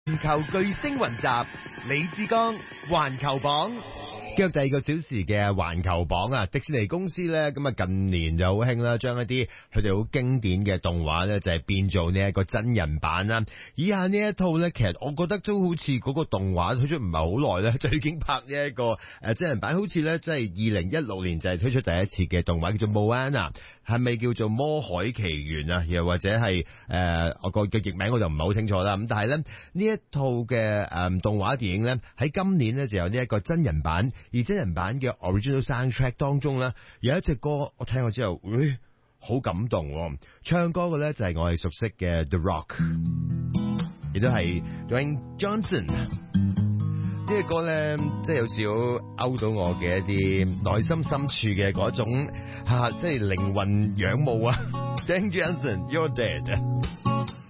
環球巨星雲集，李志剛環球榜。今日第二個小時嘅環球榜啊，迪士尼公司咧咁啊近年就好興啦，將一啲佢哋好經典嘅動畫咧就係變做呢一個真人版啦。以下呢一套咧，其實我覺得都好似嗰個動畫推出唔係好耐咧，就已經拍呢一個真人版，好似咧即係2016年就係推出第一次嘅動畫叫做 Moana， 係咪叫做魔海奇緣啊？又或者係我個嘅譯名我就唔係好清楚啦。咁但係咧呢一套嘅動畫電影咧喺今年咧就有呢一個真人版。而真人版嘅 original soundtrack 當中咧，有一隻歌我聽過之後，好感動。唱歌嘅咧就係我哋熟悉嘅 The Rock， 亦都係 Dwayne Johnson。呢隻歌咧，即係有少勾到我嘅一啲內心深處嘅嗰種即係靈魂仰慕啊。Dwayne Johnson，You're Dead。